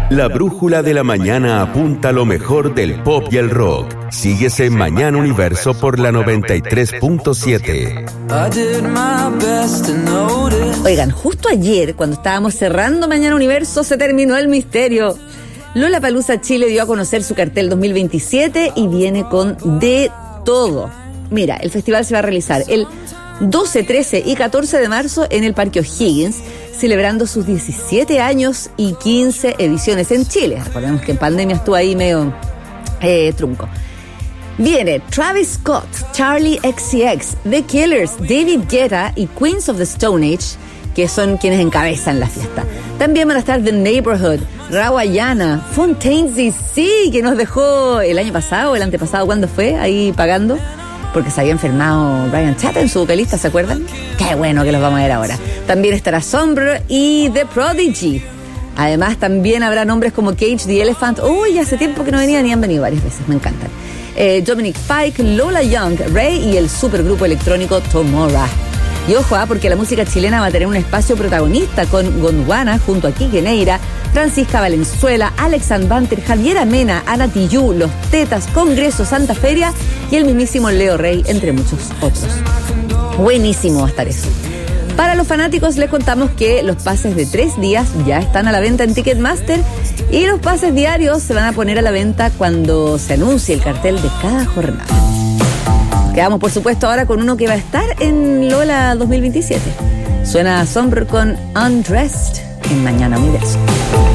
La brújula de la mañana apunta a lo mejor del pop y el rock. Síguese en Mañana Universo por la 93.7. Oigan, justo ayer, cuando estábamos cerrando Mañana Universo, se terminó el misterio. Lollapalooza Chile dio a conocer su cartel 2027 y viene con de todo. Mira, el festival se va a realizar el 12, 13 y 14 de marzo en el Parque O'Higgins, celebrando sus 17 años y 15 ediciones en Chile. Recordemos que en pandemia estuvo ahí medio trunco. Viene Travis Scott, Charlie XCX, The Killers, David Guetta y Queens of the Stone Age, que son quienes encabezan la fiesta. También van a estar The Neighborhood, Rawayana, Fontaines DC, que nos dejó el año pasado, el antepasado, ¿cuándo fue? Ahí pagando, porque se había enfermado Brian Chappell, su vocalista, ¿se acuerdan? Qué bueno que los vamos a ver ahora. También estará Sombre y The Prodigy. Además, también habrá nombres como Cage the Elephant. Uy, hace tiempo que no venían y han venido varias veces, me encantan. Dominic Fike, Lola Young, Ray y el supergrupo electrónico Tomorrow. Y ojo, porque la música chilena va a tener un espacio protagonista con Gondwana junto a Quique Neira, Francisca Valenzuela, Alex Banter, Javier Amena, Ana Tillú, Los Tetas, Congreso Santa Feria y el mismísimo Leo Rey, entre muchos otros. Buenísimo va a estar eso. Para los fanáticos les contamos que los pases de 3 días ya están a la venta en Ticketmaster y los pases diarios se van a poner a la venta cuando se anuncie el cartel de cada jornada. Quedamos, por supuesto, ahora con uno que va a estar en Lola 2027. Suena Sombre con Undressed en Mañana Universo.